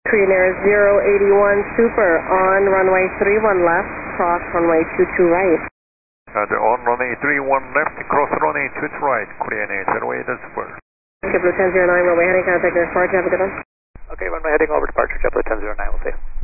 Korean Air 081 Super on runway 31 left, cross runway 22 right. Roger, on runway 31 left, cross runway 22 right, Korean Air 081 Super. JetBlue 1009, runway heading, contact departure, have a good one. Okay, runway heading over departure, JetBlue 1009, we'll see you.